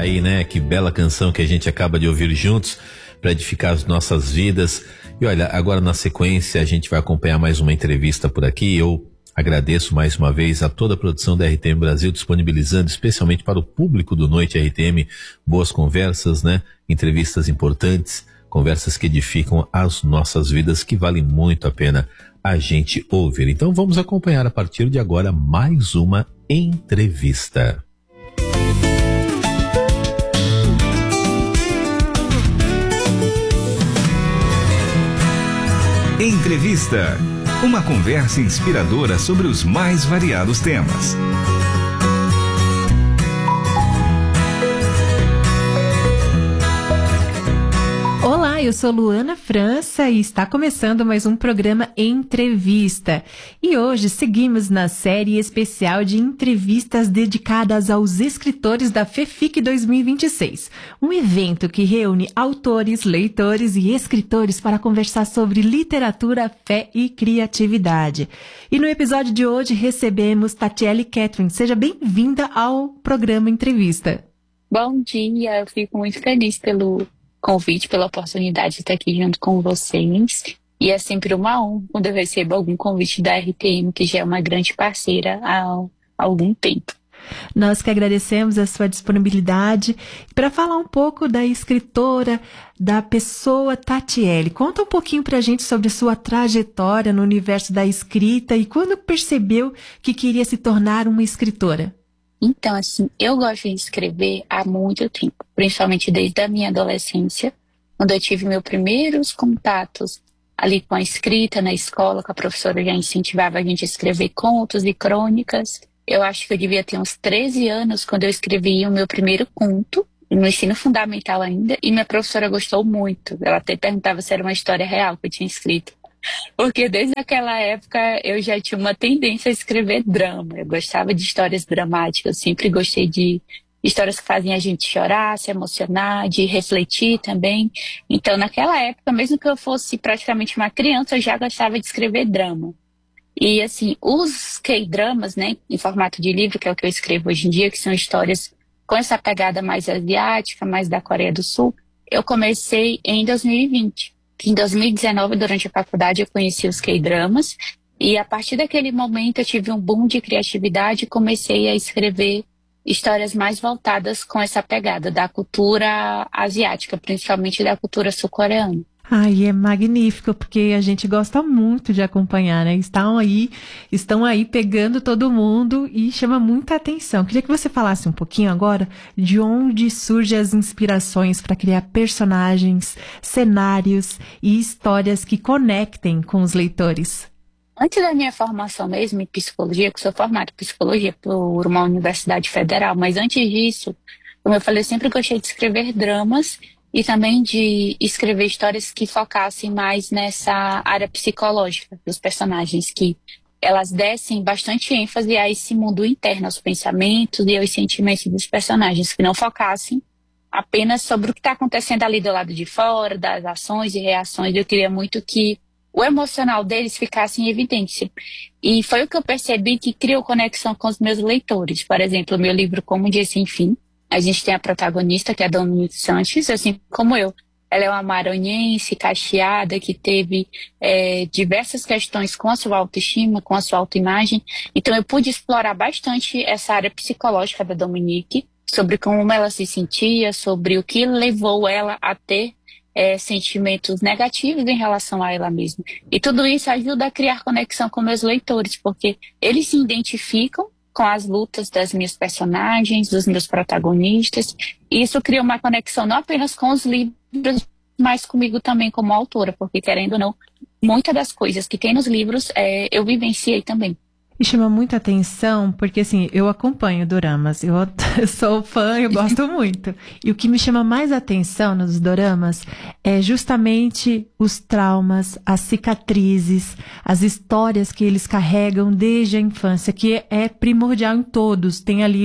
aí, né? Que bela canção que a gente acaba de ouvir juntos para edificar as nossas vidas. E olha, agora na sequência a gente vai acompanhar mais uma entrevista por aqui. Eu agradeço mais uma vez a toda a produção da RTM Brasil, disponibilizando especialmente para o público do Noite RTM boas conversas, né? Entrevistas importantes, conversas que edificam as nossas vidas, que vale muito a pena a gente ouvir. Então vamos acompanhar a partir de agora mais uma entrevista. Entrevista. Uma conversa inspiradora sobre os mais variados temas. Olá, eu sou Luana França e está começando mais um programa Entrevista. E hoje seguimos na série especial de entrevistas dedicadas aos escritores da FEFIC 2026. Um evento que reúne autores, leitores e escritores para conversar sobre literatura, fé e criatividade. E no episódio de hoje recebemos Tatiele Catherine. Seja bem-vinda ao programa Entrevista. Bom dia, eu fico muito feliz pelo convite, pela oportunidade de estar aqui junto com vocês. E é sempre uma honra quando eu recebo algum convite da RTM, que já é uma grande parceira há algum tempo. Nós que agradecemos a sua disponibilidade. Para falar um pouco da escritora, da pessoa Tatiele, conta um pouquinho para a gente sobre a sua trajetória no universo da escrita e quando percebeu que queria se tornar uma escritora. Então, assim, eu gosto de escrever há muito tempo, principalmente desde a minha adolescência, quando eu tive meus primeiros contatos ali com a escrita na escola, que a professora já incentivava a gente a escrever contos e crônicas. Eu acho que eu devia ter uns 13 anos quando eu escrevi o meu primeiro conto, no ensino fundamental ainda, e minha professora gostou muito. Ela até perguntava se era uma história real que eu tinha escrito. Porque desde aquela época eu já tinha uma tendência a escrever drama. Eu gostava de histórias dramáticas, eu sempre gostei de histórias que fazem a gente chorar, se emocionar, de refletir também. Então naquela época, mesmo que eu fosse praticamente uma criança, eu já gostava de escrever drama. E assim, os K-dramas, né, em formato de livro, que é o que eu escrevo hoje em dia, que são histórias com essa pegada mais asiática, mais da Coreia do Sul, eu comecei em 2020. Em 2019, durante a faculdade, eu conheci os K-dramas e a partir daquele momento eu tive um boom de criatividade e comecei a escrever histórias mais voltadas com essa pegada da cultura asiática, principalmente da cultura sul-coreana. Ai, é magnífico, porque a gente gosta muito de acompanhar, né? Estão aí pegando todo mundo e chama muita atenção. Queria que você falasse um pouquinho agora de onde surgem as inspirações para criar personagens, cenários e histórias que conectem com os leitores. Antes da minha formação mesmo em psicologia, que sou formada em psicologia por uma universidade federal, mas antes disso, como eu falei, eu sempre gostei de escrever dramas e também de escrever histórias que focassem mais nessa área psicológica dos personagens, que elas dessem bastante ênfase a esse mundo interno, aos pensamentos e aos sentimentos dos personagens, que não focassem apenas sobre o que está acontecendo ali do lado de fora, das ações e reações. Eu queria muito que o emocional deles ficasse em evidência. E foi o que eu percebi que criou conexão com os meus leitores. Por exemplo, o meu livro Como um Dia Sem Fim, a gente tem a protagonista, que é a Dominique Sanches, assim como eu. Ela é uma maranhense, cacheada, que teve diversas questões com a sua autoestima, com a sua autoimagem. Então eu pude explorar bastante essa área psicológica da Dominique, sobre como ela se sentia, sobre o que levou ela a ter sentimentos negativos em relação a ela mesma. E tudo isso ajuda a criar conexão com meus leitores, porque eles se identificam com as lutas das minhas personagens, dos meus protagonistas. E isso cria uma conexão não apenas com os livros, mas comigo também como autora, porque, querendo ou não, muitas das coisas que tem nos livros eu vivenciei também. E chama muita atenção, porque assim, eu acompanho doramas, eu sou fã, eu gosto muito. E o que me chama mais atenção nos doramas é justamente os traumas, as cicatrizes, as histórias que eles carregam desde a infância, que é primordial em todos. Tem ali,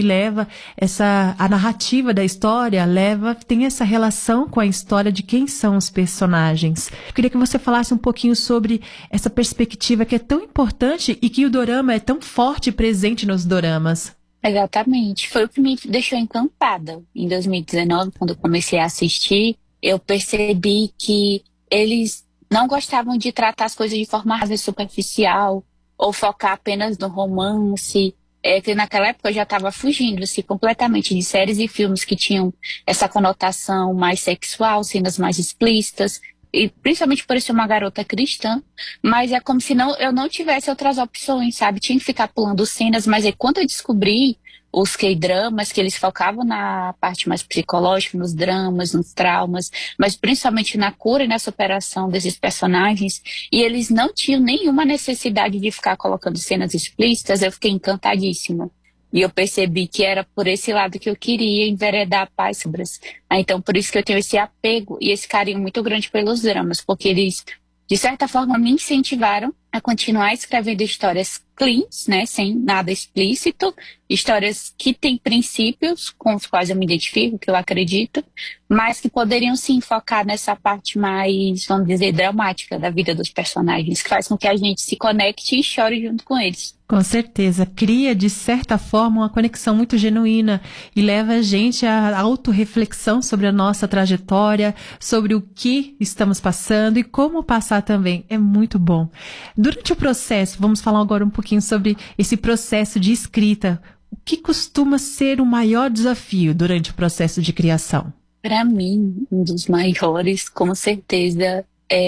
a narrativa da história, tem essa relação com a história de quem são os personagens. Eu queria que você falasse um pouquinho sobre essa perspectiva que é tão importante e que o dorama é tão forte e presente nos doramas. Exatamente. Foi o que me deixou encantada. Em 2019, quando eu comecei a assistir, eu percebi que eles não gostavam de tratar as coisas de forma rasa e superficial, ou focar apenas no romance. É que naquela época eu já estava fugindo assim, completamente de séries e filmes que tinham essa conotação mais sexual, cenas mais explícitas, e principalmente por eu ser uma garota cristã, mas é como se eu não tivesse outras opções, sabe? Tinha que ficar pulando cenas, mas aí quando eu descobri os K-dramas, que eles focavam na parte mais psicológica, nos dramas, nos traumas, mas principalmente na cura e na superação desses personagens, e eles não tinham nenhuma necessidade de ficar colocando cenas explícitas, eu fiquei encantadíssima. E eu percebi que era por esse lado que eu queria enveredar a paz. Então, por isso que eu tenho esse apego e esse carinho muito grande pelos dramas, porque eles, de certa forma, me incentivaram a continuar escrevendo histórias cleans, né, sem nada explícito, histórias que têm princípios com os quais eu me identifico, que eu acredito, mas que poderiam sim focar nessa parte mais, vamos dizer, dramática da vida dos personagens, que faz com que a gente se conecte e chore junto com eles. Com certeza, cria de certa forma uma conexão muito genuína e leva a gente à autorreflexão sobre a nossa trajetória, sobre o que estamos passando e como passar também. É muito bom. Durante o processo, vamos falar agora um pouquinho sobre esse processo de escrita. O que costuma ser o maior desafio durante o processo de criação? Para mim, um dos maiores, com certeza,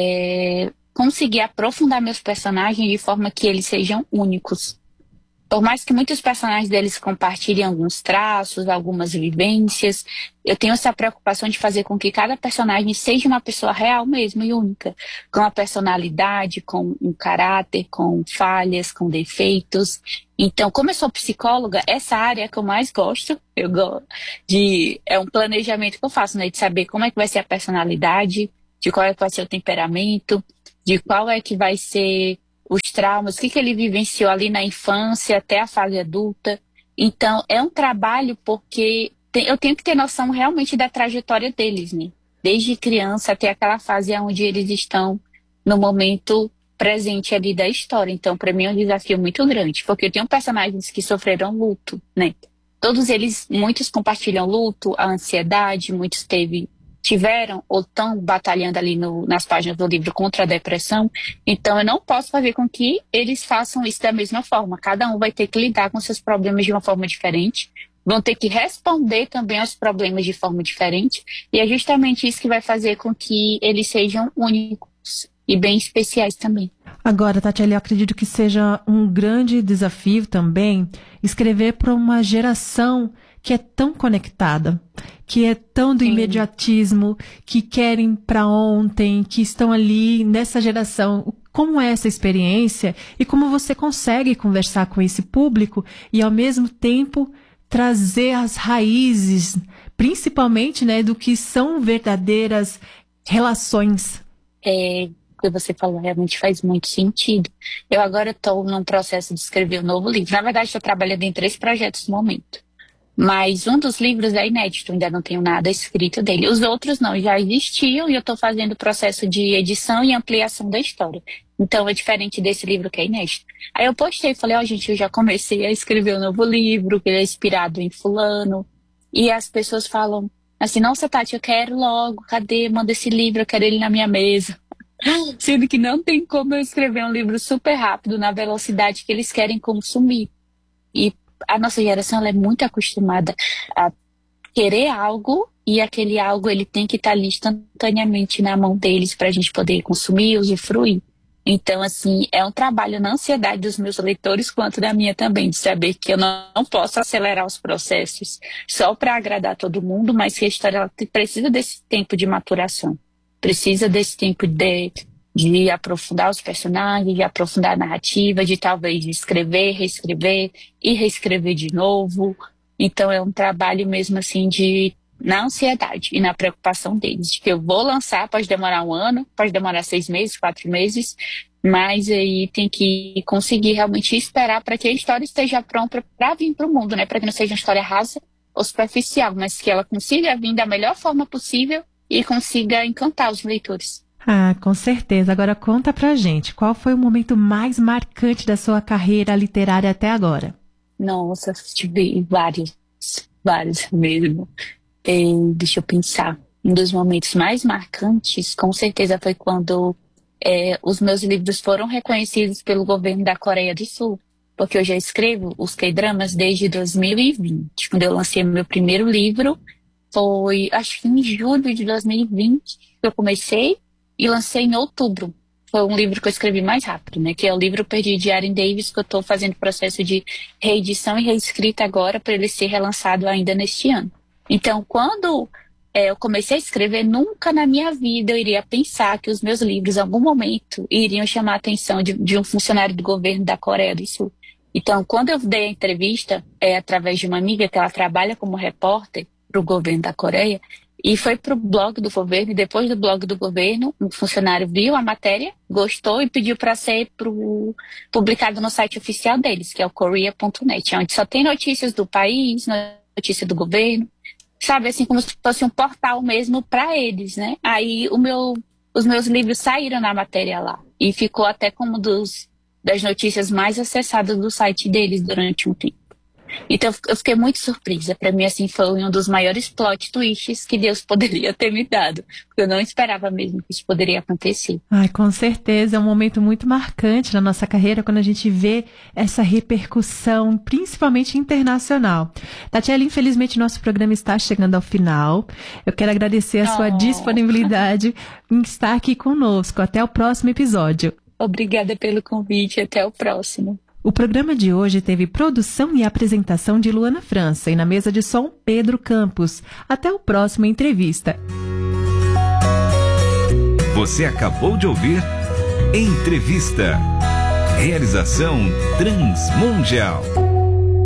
é conseguir aprofundar meus personagens de forma que eles sejam únicos. Por mais que muitos personagens deles compartilhem alguns traços, algumas vivências, eu tenho essa preocupação de fazer com que cada personagem seja uma pessoa real mesmo e única, com uma personalidade, com um caráter, com falhas, com defeitos. Então, como eu sou psicóloga, essa área é que eu mais gosto. É um planejamento que eu faço, né, de saber como é que vai ser a personalidade, de qual é que vai ser o temperamento, de qual é que vai ser os traumas, o que ele vivenciou ali na infância até a fase adulta. Então, é um trabalho porque eu tenho que ter noção realmente da trajetória deles, né? Desde criança até aquela fase onde eles estão no momento presente ali da história. Então, para mim é um desafio muito grande, porque eu tenho personagens que sofreram luto, né? Todos eles, muitos compartilham luto, a ansiedade, muitos tiveram ou estão batalhando ali nas páginas do livro contra a depressão. Então, eu não posso fazer com que eles façam isso da mesma forma. Cada um vai ter que lidar com seus problemas de uma forma diferente, vão ter que responder também aos problemas de forma diferente, e é justamente isso que vai fazer com que eles sejam únicos e bem especiais também. Agora, Tatiele, eu acredito que seja um grande desafio também escrever para uma geração que é tão conectada, que é tão do imediatismo, que querem para ontem, que estão ali nessa geração. Como é essa experiência e como você consegue conversar com esse público e, ao mesmo tempo, trazer as raízes, principalmente, né, do que são verdadeiras relações? O que você falou realmente faz muito sentido. Eu agora estou num processo de escrever um novo livro. Na verdade, estou trabalhando em 3 projetos no momento. Mas um dos livros é inédito, ainda não tenho nada escrito dele. Os outros não, já existiam e eu estou fazendo o processo de edição e ampliação da história. Então é diferente desse livro que é inédito. Aí eu postei e falei, gente, eu já comecei a escrever um novo livro, que ele é inspirado em fulano. E as pessoas falam assim, nossa, Tati, eu quero logo, cadê? Manda esse livro, eu quero ele na minha mesa. Sendo que não tem como eu escrever um livro super rápido, na velocidade que eles querem consumir. E a nossa geração ela é muito acostumada a querer algo e aquele algo ele tem que estar ali instantaneamente na mão deles para a gente poder consumir, usufruir. Então, assim, é um trabalho na ansiedade dos meus leitores quanto da minha também, de saber que eu não posso acelerar os processos só para agradar todo mundo, mas que a história ela precisa desse tempo de maturação, precisa desse tempo de aprofundar os personagens, de aprofundar a narrativa, de talvez escrever, reescrever e reescrever de novo. Então é um trabalho mesmo assim na ansiedade e na preocupação deles, de que eu vou lançar, pode demorar 1 ano, pode demorar 6 meses, 4 meses, mas aí tem que conseguir realmente esperar para que a história esteja pronta para vir para o mundo, né? Para que não seja uma história rasa ou superficial, mas que ela consiga vir da melhor forma possível e consiga encantar os leitores. Com certeza. Agora conta pra gente, qual foi o momento mais marcante da sua carreira literária até agora? Nossa, tive vários mesmo. Deixa eu pensar. Um dos momentos mais marcantes, com certeza, foi quando os meus livros foram reconhecidos pelo governo da Coreia do Sul. Porque eu já escrevo os K-dramas desde 2020. Quando eu lancei meu primeiro livro, foi, acho que em julho de 2020 que eu comecei e lancei em outubro. Foi um livro que eu escrevi mais rápido, né? Que é o livro Perdido de Erin Davis, que eu estou fazendo processo de reedição e reescrita agora para ele ser relançado ainda neste ano. Então, quando eu comecei a escrever, nunca na minha vida eu iria pensar que os meus livros, em algum momento, iriam chamar a atenção de um funcionário do governo da Coreia do Sul. Então, quando eu dei a entrevista, através de uma amiga que ela trabalha como repórter para o governo da Coreia, e foi para o blog do governo, e depois do blog do governo, um funcionário viu a matéria, gostou e pediu para ser publicado no site oficial deles, que é o korea.net, onde só tem notícias do país, notícia do governo, sabe, assim como se fosse um portal mesmo para eles, né? Aí os meus livros saíram na matéria lá, e ficou até como das notícias mais acessadas do site deles durante um tempo. Então eu fiquei muito surpresa. Para mim, assim, foi um dos maiores plot twists que Deus poderia ter me dado. Porque eu não esperava mesmo que isso poderia acontecer. Ai, com certeza, é um momento muito marcante na nossa carreira quando a gente vê essa repercussão, principalmente internacional. Tatiele, infelizmente nosso programa está chegando ao final. Eu quero agradecer a sua disponibilidade em estar aqui conosco. Até o próximo episódio. Obrigada pelo convite, até o próximo. O programa de hoje teve produção e apresentação de Luana França e na mesa de som Pedro Campos. Até o próximo entrevista. Você acabou de ouvir Entrevista. Realização Transmundial.